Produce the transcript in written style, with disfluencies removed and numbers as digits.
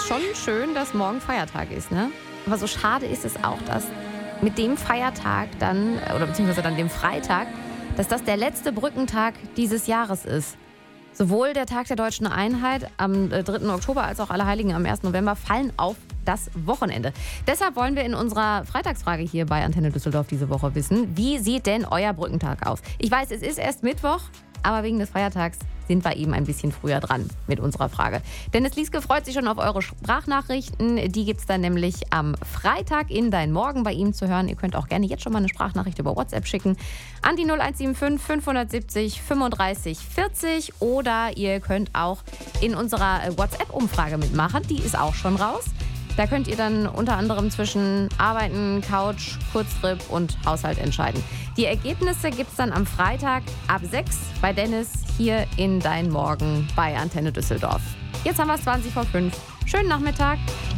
ist schon schön, dass morgen Feiertag ist, ne? Aber so schade ist es auch, dass mit dem Feiertag dann, oder beziehungsweise dann dem Freitag, dass das der letzte Brückentag dieses Jahres ist. Sowohl der Tag der Deutschen Einheit am 3. Oktober als auch Allerheiligen am 1. November fallen auf das Wochenende. Deshalb wollen wir in unserer Freitagsfrage hier bei Antenne Düsseldorf diese Woche wissen, wie sieht denn euer Brückentag aus? Ich weiß, es ist erst Mittwoch, aber wegen des Feiertags sind wir eben ein bisschen früher dran mit unserer Frage. Dennis Lieske freut sich schon auf eure Sprachnachrichten. Die gibt es dann nämlich am Freitag in Dein Morgen bei ihm zu hören. Ihr könnt auch gerne jetzt schon mal eine Sprachnachricht über WhatsApp schicken an die 0175 570 35 40 oder ihr könnt auch in unserer WhatsApp-Umfrage mitmachen. Die ist auch schon raus. Da könnt ihr dann unter anderem zwischen Arbeiten, Couch, Kurztrip und Haushalt entscheiden. Die Ergebnisse gibt es dann am Freitag ab 6 bei Dennis hier in Dein Morgen bei Antenne Düsseldorf. Jetzt haben wir es 20 vor 5. Schönen Nachmittag.